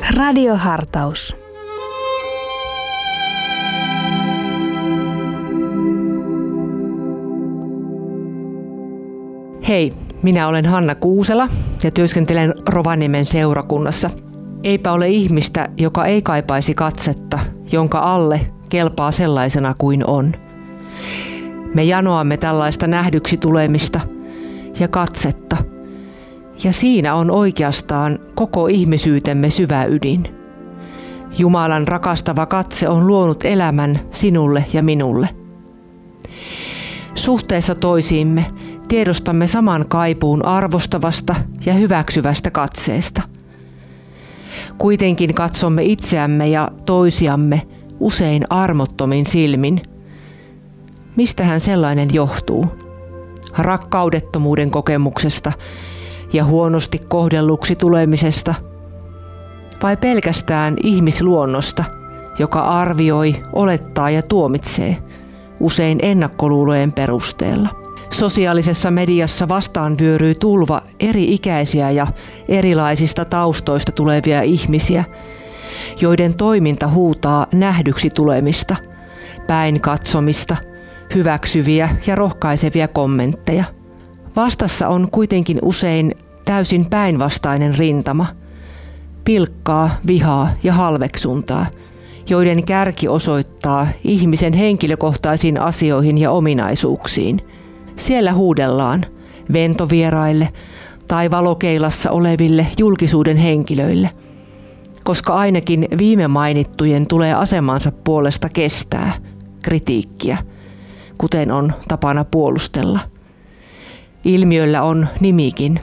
Radiohartaus. Hei, minä olen Hanna Kuusela ja työskentelen Rovaniemen seurakunnassa. Eipä ole ihmistä, joka ei kaipaisi katsetta, jonka alle kelpaa sellaisena kuin on. Me janoamme tällaista nähdyksi tulemista ja katsetta. Ja siinä on oikeastaan koko ihmisyytemme syvä ydin. Jumalan rakastava katse on luonut elämän sinulle ja minulle. Suhteessa toisiimme tiedostamme saman kaipuun arvostavasta ja hyväksyvästä katseesta. Kuitenkin katsomme itseämme ja toisiamme usein armottomin silmin. Mistähän sellainen johtuu? Rakkaudettomuuden kokemuksesta ja huonosti kohdelluksi tulemisesta? Vai pelkästään ihmisluonnosta, joka arvioi, olettaa ja tuomitsee, usein ennakkoluulojen perusteella? Sosiaalisessa mediassa vastaan vyöryy tulva eri-ikäisiä ja erilaisista taustoista tulevia ihmisiä, joiden toiminta huutaa nähdyksi tulemista, päin katsomista, hyväksyviä ja rohkaisevia kommentteja. Vastassa on kuitenkin usein täysin päinvastainen rintama, pilkkaa, vihaa ja halveksuntaa, joiden kärki osoittaa ihmisen henkilökohtaisiin asioihin ja ominaisuuksiin. Siellä huudellaan ventovieraille tai valokeilassa oleville julkisuuden henkilöille, koska ainakin viime mainittujen tulee asemansa puolesta kestää kritiikkiä, kuten on tapana puolustella. Ilmiöllä on nimikin,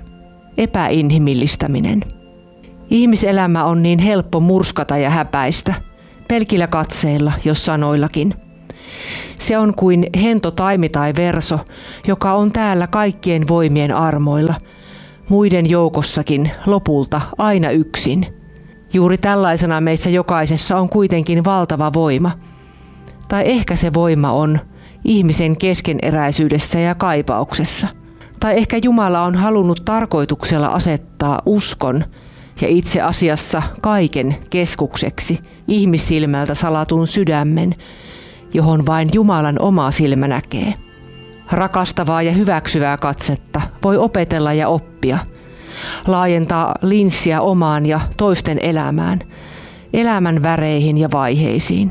epäinhimillistäminen. Ihmiselämä on niin helppo murskata ja häpäistä, pelkillä katseilla, jos sanoillakin. Se on kuin hento taimi tai verso, joka on täällä kaikkien voimien armoilla, muiden joukossakin lopulta aina yksin. Juuri tällaisena meissä jokaisessa on kuitenkin valtava voima. Tai ehkä se voima on ihmisen keskeneräisyydessä ja kaipauksessa. Tai ehkä Jumala on halunnut tarkoituksella asettaa uskon ja itse asiassa kaiken keskukseksi ihmissilmältä salatun sydämen, johon vain Jumalan oma silmä näkee. Rakastavaa ja hyväksyvää katsetta voi opetella ja oppia, laajentaa linssiä omaan ja toisten elämään, elämän väreihin ja vaiheisiin.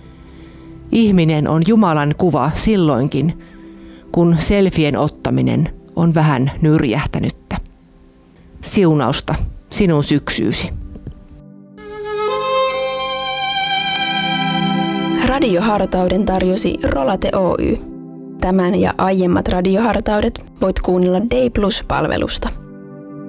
Ihminen on Jumalan kuva silloinkin, kun selfien ottaminen on vähän nyrjähtänyttä. Siunausta sinun syksyysi. Radiohartauden tarjosi Rolate Oy. Tämän ja aiemmat radiohartaudet voit kuunnella Day Plus-palvelusta.